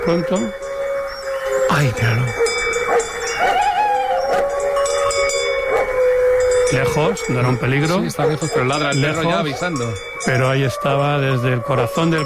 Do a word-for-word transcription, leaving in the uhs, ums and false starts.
Pronto. Ay, claro. Lejos, no era un peligro. Sí, está lejos, pero ladra el perro Lejos, ya avisando. Pero ahí estaba desde el corazón del